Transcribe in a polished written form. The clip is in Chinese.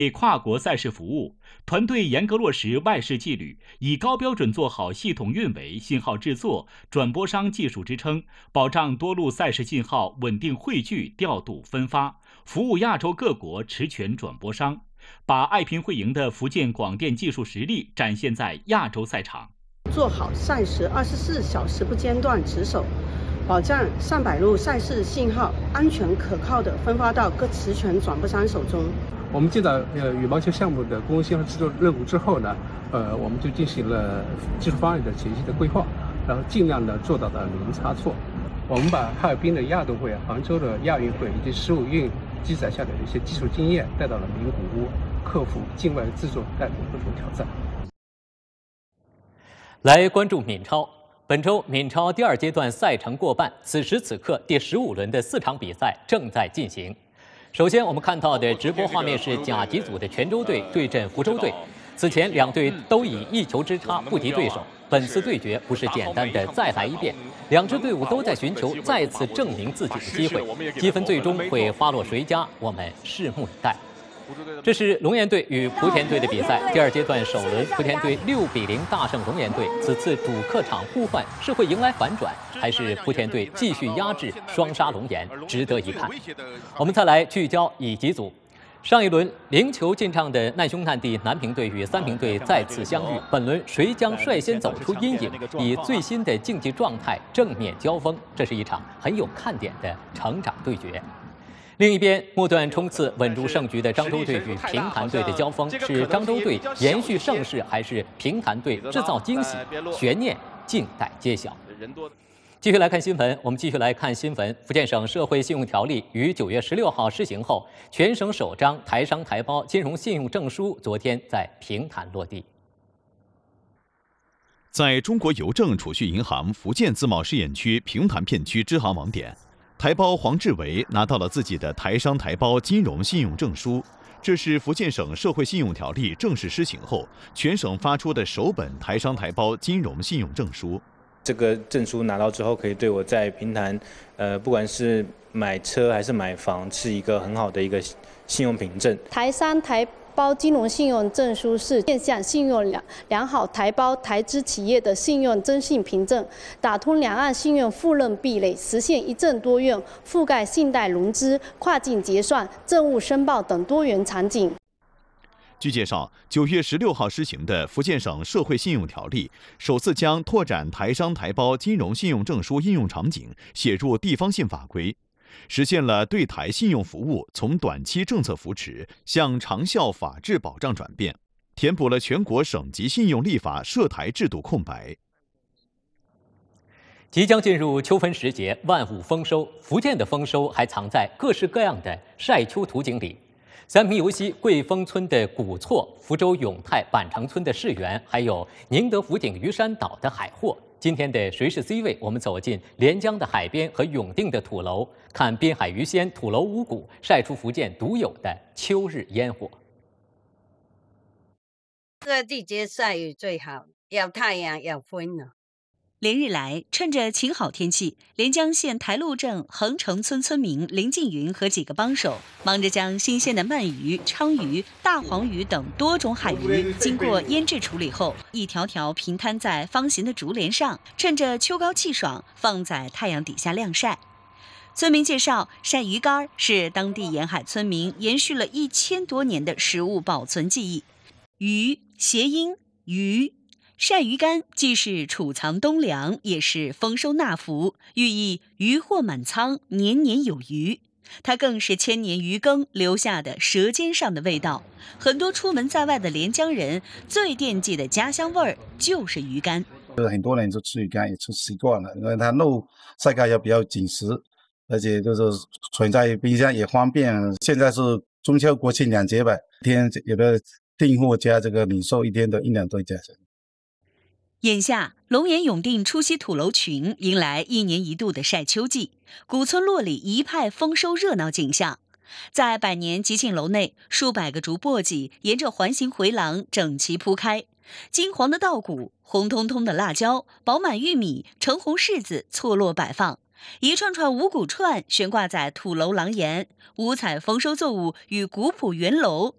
给跨国赛事服务，团队严格落实外事纪律，以高标准做好系统运维、信号制作、转播商技术支撑，保障多路赛事信号稳定汇聚、调度、分发，服务亚洲各国持权转播商，把爱拼会赢的福建广电技术实力展现在亚洲赛场。 做好赛时24小时不间断值守，保障上百路赛事信号安全可靠地分发到各持权转播商手中。 我们接到羽毛球项目的公共信号制作任务之后呢，我们就进行了技术方案的前期的规划，然后尽量的做到了零差错。我们把哈尔滨的亚运会、杭州的亚运会以及15运记载下来的一些技术经验带到了名古屋，克服境外制作带来的各种挑战。 来关注闽超。本周闽超第2阶段赛程过半，此时此刻第15轮的4场比赛正在进行。首先，我们看到的直播画面是甲级组的泉州队对阵福州队。此前两队都以1球之差不敌对手，本次对决不是简单的再来一遍，两支队伍都在寻求再次证明自己的机会，积分最终会花落谁家，我们拭目以待。这是龙岩队与莆田队的比赛，第2阶段首轮，莆田队6比0大胜龙岩队。此次主客场互换是会迎来反转，还是莆田队继续压制双杀龙岩，值得一看。我们再来聚焦乙级组，上一轮0球进账的难兄难弟南平队与三平队再次相遇，本轮谁将率先走出阴影，以最新的竞技状态正面交锋？这是一场很有看点的成长对决。另一边，末段冲刺稳住胜局的漳州队与平潭队的交锋，是漳州队延续盛世，还是平潭队制造惊喜？悬念静待揭晓。继续来看新闻，我们继续来看新闻。福建省社会信用条例于9月16号施行后，全省首张台商台胞金融信用证书昨天在平潭落地。 在中国邮政储蓄银行福建自贸试验区平潭片区支行网点，台胞黄志伟拿到了自己的台商台胞金融信用证书。这是福建省社会信用条例正式施行后，全省发出的首本台商台胞金融信用证书。 这个证书拿到之后，可以对我在平潭，不管是买车还是买房，是一个很好的一个信用凭证。 台商台胞金融信用证书是面向信用良好台胞台资企业的信用征信凭证，打通两岸信用互认壁垒，实现一证多用，覆盖信贷融资、跨境结算、政务申报等多元场景。 据介绍，9月16号施行的福建省社会信用条例，首次将拓展台商台胞金融信用证书应用场景写入地方性法规，实现了对台信用服务从短期政策扶持向长效法治保障转变，填补了全国省级信用立法涉台制度空白。 即将进入秋分时节，万物丰收，福建的丰收还藏在各式各样的晒秋图景里。三平游西桂峰村的古厝、福州永泰板城村的世园，还有宁德福鼎鱼山岛的海货。今天的谁是 C 位，我们走进连江的海边和永定的土楼，看滨海鱼鲜、土楼五谷晒出福建独有的秋日烟火。 这个季节晒鱼最好，要太阳，要风了。 连日来，趁着晴好天气，连江县台路镇横城村村民林静云和几个帮手，忙着将新鲜的鳗鱼、鲳鱼、大黄鱼等多种海鱼，经过腌制处理后，一条条平摊在方形的竹帘上，趁着秋高气爽，放在太阳底下晾晒。村民介绍，晒鱼干是当地沿海村民延续了1000多年的食物保存技艺。鱼谐音鱼。晒鱼干既是储藏冬粮，也是丰收纳福，寓意渔获满仓，年年有余。它更是千年鱼羹留下的舌尖上的味道。很多出门在外的连江人最惦记的家乡味儿就是鱼干。 很多人就吃鱼干也吃习惯了，因为它肉晒干也比较紧实，而且就是存在冰箱也方便。现在是中秋国庆2节吧，一天有的订货加这个零售一天都1-2对价。 眼下，龙岩永定出溪土楼群迎来1年1度的晒秋季，古村落里一派丰收热闹景象。在百年吉庆楼内，数百个竹簸箕沿着环形回廊整齐铺开，金黄的稻谷、红彤彤的辣椒、饱满玉米、橙红柿子错落摆放，一串串五谷串悬挂在土楼廊檐，五彩丰收作物与古朴圆楼